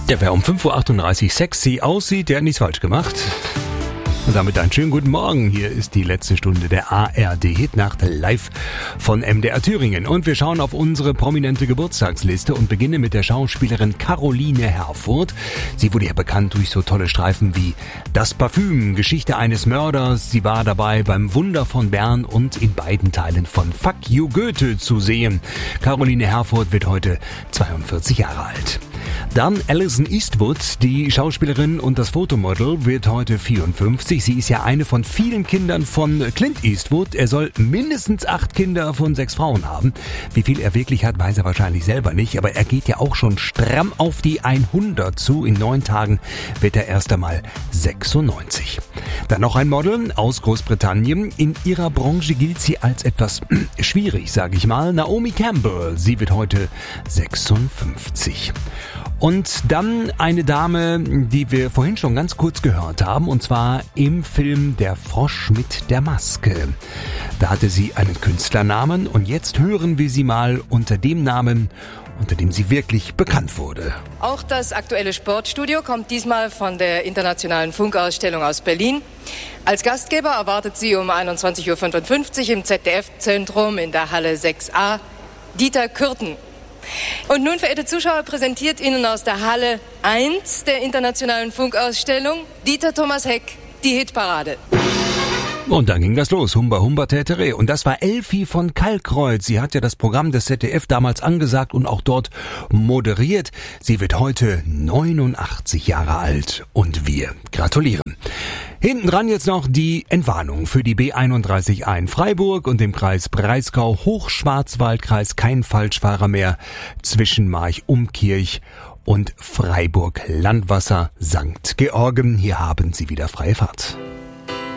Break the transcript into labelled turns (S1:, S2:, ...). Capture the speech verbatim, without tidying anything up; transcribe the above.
S1: Der, wer um fünf Uhr achtunddreißig sexy aussieht, der hat nichts falsch gemacht. Und damit einen schönen guten Morgen. Hier ist die letzte Stunde der A R D-Hitnacht live von M D R Thüringen. Und wir schauen auf unsere prominente Geburtstagsliste und beginnen mit der Schauspielerin Caroline Herfurth. Sie wurde ja bekannt durch so tolle Streifen wie Das Parfüm, Geschichte eines Mörders. Sie war dabei beim Wunder von Bern und in beiden Teilen von Fuck You Goethe zu sehen. Caroline Herfurth wird heute zweiundvierzig Jahre alt. Dann Alison Eastwood, die Schauspielerin und das Fotomodel, wird heute vierundfünfzig. Sie ist ja eine von vielen Kindern von Clint Eastwood. Er soll mindestens acht Kinder von sechs Frauen haben. Wie viel er wirklich hat, weiß er wahrscheinlich selber nicht. Aber er geht ja auch schon stramm auf die hundert zu. In neun Tagen wird er erst einmal sechsundneunzig. Dann noch ein Model aus Großbritannien. In ihrer Branche gilt sie als etwas schwierig, sage ich mal. Naomi Campbell. Sie wird heute sechsundfünfzig. Und dann eine Dame, die wir vorhin schon ganz kurz gehört haben, und zwar im Film Der Frosch mit der Maske. Da hatte sie einen Künstlernamen und jetzt hören wir sie mal unter dem Namen, unter dem sie wirklich bekannt wurde.
S2: Auch das aktuelle Sportstudio kommt diesmal von der Internationalen Funkausstellung aus Berlin. Als Gastgeber erwartet sie um einundzwanzig Uhr fünfundfünfzig im Z D F-Zentrum in der Halle sechs a Dieter Kürten. Und nun, verehrte Zuschauer, präsentiert Ihnen aus der Halle eins der Internationalen Funkausstellung Dieter Thomas Heck, die Hitparade.
S1: Und dann ging das los, Humba Humba Tätere. Und das war Elfie von Kalkkreuz. Sie hat ja das Programm des Z D F damals angesagt und auch dort moderiert. Sie wird heute neunundachtzig Jahre alt und wir gratulieren. Hinten dran jetzt noch die Entwarnung für die B einunddreißig A in Freiburg und dem Kreis Breisgau, Hochschwarzwaldkreis, kein Falschfahrer mehr zwischen March-Umkirch und Freiburg-Landwasser Sankt Georgen. Hier haben Sie wieder freie Fahrt.